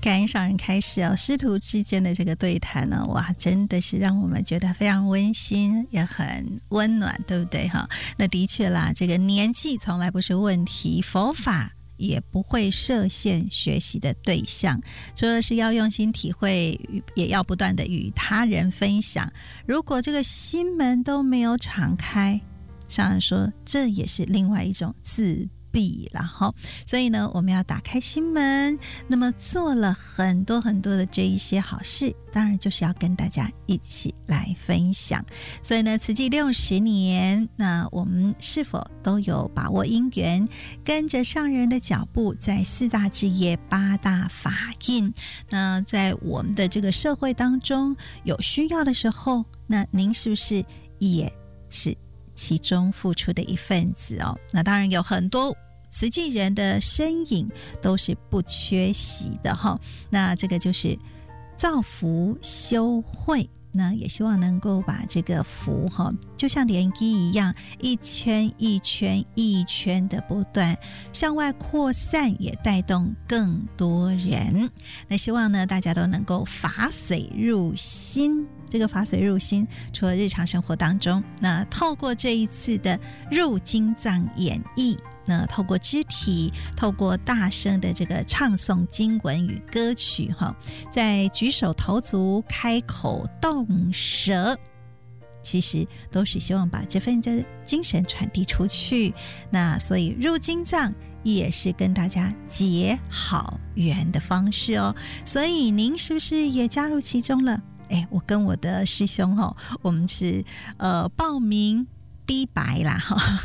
感恩上人开示哦，师徒之间的这个对谈呢，哇，真的是让我们觉得非常温馨，也很温暖，对不对哈？那的确啦，这个年纪从来不是问题，佛法也不会设限学习的对象，除了是要用心体会，也要不断的与他人分享。如果这个心门都没有敞开，上人说这也是另外一种自闭啦齁，所以呢，我们要打开心门，那么做了很多很多的这一些好事，当然就是要跟大家一起来分享。所以呢，慈济60年，那我们是否都有把握因缘，跟着上人的脚步，在4大志业、8大法印，那在我们的这个社会当中有需要的时候，那您是不是也是其中付出的一份子哦？那当然有很多慈济人的身影都是不缺席的哈。那这个就是造福修慧，那也希望能够把这个福哈，就像涟漪一样，一圈一圈一圈的不断向外扩散，也带动更多人。那希望呢，大家都能够法水入心。这个法水入心，除了日常生活当中，那透过这一次的入经藏演绎，那透过肢体，透过大声的这个唱诵经文与歌曲哈，在举手投足、开口动舌，其实都是希望把这份的精神传递出去。那所以入经藏也是跟大家结好缘的方式哦。所以您是不是也加入其中了？我跟我的师兄我们是报名逼白啦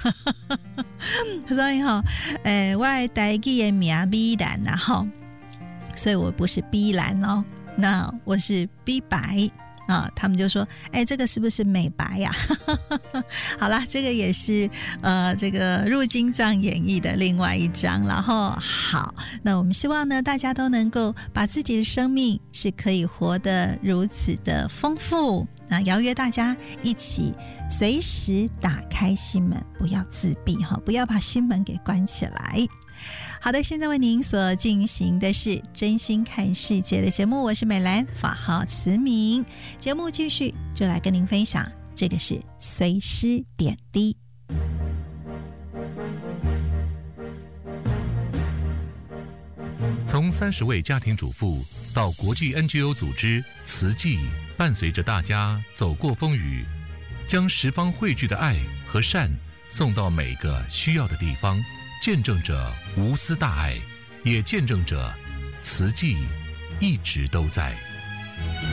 所以我的台语的名逼兰啦所以我不是逼兰哦，那我是逼白啊，他们就说这个是不是美白呀好啦，这个也是这个入经藏演绎的另外一章。然后好，那我们希望呢，大家都能够把自己的生命是可以活得如此的丰富。那邀约大家一起随时打开心门，不要自闭不要把心门给关起来。好的，现在为您所进行的是真心看世界的节目，我是美兰，法号慈明。节目继续就来跟您分享，这个是随师点滴。 从30位家庭主妇到国际 NGO 组织慈济，伴随着大家走过风雨，将十方汇聚的爱和善送到每个需要的地方，见证着无私大爱，也见证着慈济一直都在。